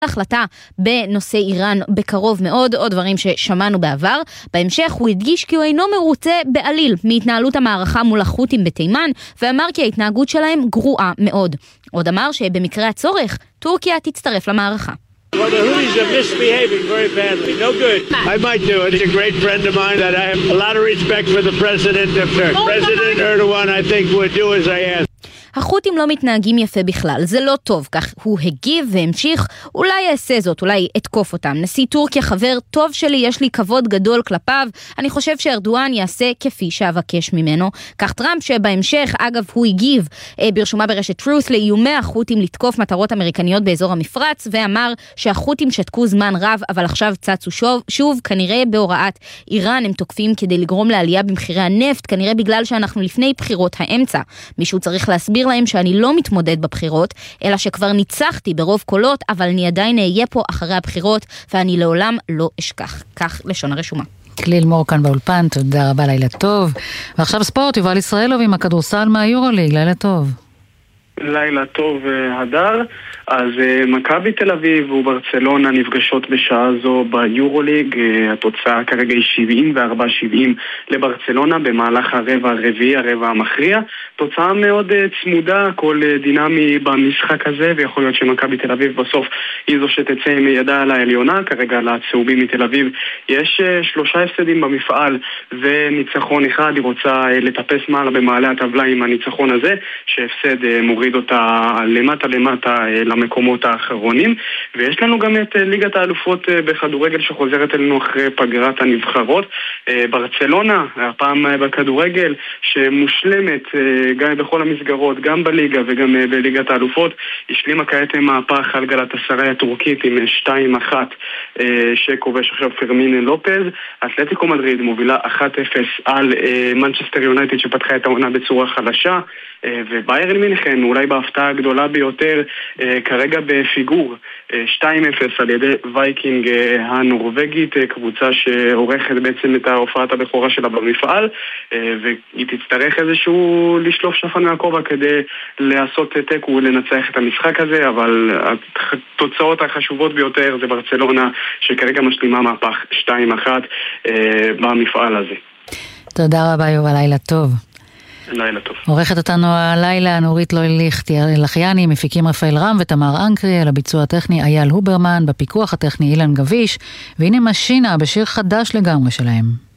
החלטה בנושא איראן בקרוב מאוד, עוד דברים ששמענו בעבר. בהמשך הוא הדגיש כי הוא אינו מרוצה בעליל מהתנהלות המערכה מול החות'ים בתימן, ואמר כי ההתנהגות שלהם גרועה מאוד. עוד אמר שבמקרה הצורך, טורקיה תצטרף למערכה. Well, the Houthis are misbehaving very badly. No good. I might do it. He's a great friend of mine that I have a lot of respect for the president. If President Erdogan, I think, would do as I ask. החות'ים לא מתנהגים יפה בכלל, זה לא טוב, כך הוא הגיב והמשיך, אולי יעשה זאת, אולי אתקוף אותם. נשיא טורקיה חבר טוב שלי, יש לי כבוד גדול כלפיו, אני חושב שארדואן יעשה כפי שאבקש ממנו. כך טראמפ שבהמשך, אגב הוא הגיב ברשומה ברשת טרוס לאיומי החות'ים לתקוף מטרות אמריקניות באזור המפרץ, ואמר שהחות'ים שתקו זמן רב, אבל עכשיו צצו שוב, כנראה בהוראת איראן הם תוקפים כדי לגרום לעלייה במחירי הנפט, כנראה בגלל שאנחנו לפני בחירות האמצע. מישהו צריך להסביר להם שאני לא מתמודד בבחירות, אלא שכבר ניצחתי ברוב קולות, אבל אני עדיין אהיה פה אחרי הבחירות, ואני לעולם לא אשכח. כך לשון הרשומה. כליל מור כאן באולפן, תודה רבה, לילה טוב. ועכשיו ספורט, יובל ישראלוב עם הכדורסל מהיורוליג, לילה טוב. לילה טוב, הדר. אז מכבי תל אביב וברצלונה נפגשות בשעה זו ביורוליג. התוצאה כרגע היא 74-70 לברצלונה במהלך הרבע הרביעי, הרבע המכריע. תוצאה מאוד צמודה, כל דינמי במשחק הזה, ויכול להיות שמכבי תל אביב בסוף היא זו שתצא עם ידה על העליונה. כרגע לצהובים מתל אביב יש 3 הפסדים במפעל וניצחון אחד. היא רוצה לטפס מעלה במעלה הטבלה עם הניצחון הזה, שהפסד מוריד אותה למטה למקומות האחרונים. ויש לנו גם את ליגת האלופות בכדורגל שחוזרת אלינו אחרי פגרת הנבחרות. ברצלונה, הפעם בכדורגל, שמושלמת גם בכל המסגרות, גם בליגה וגם בליגת האלופות, השלימה כעת מהפך על גלאטסראי הטורקית עם 2-1 שכובש עכשיו פרמין לופז. אתלטיקו מדריד מובילה 1-0 על מנצ'סטר יונייטד שפתחה את העונה בצורה חלשה, וביירן מינכן אולי בהפתעה הגדולה ביותר כרגע בפיגור 2-0 על ידי וייקינג הנורווגית, קבוצה שעורכת בעצם את ההופעת הבכורה שלה במפעל, והיא תצטרך איזשהו לשלוף שפן מהכובע כדי לעשות תיקו ולנצח את המשחק הזה. אבל התוצאות החשובות ביותר זה ברצלונה שכרגע משלימה מהפך 2-1 במפעל הזה. תודה רבה יובל, לילה טוב. לילה טוב. עורכת אותנו הלילה נורית לחיאני, מפיקים רפאל רם ותמר אנקרי, על הביצוע הטכני אייל הוברמן, בפיקוח הטכני אילן גביש, והנה משינה בשיר חדש לגמרי שלהם.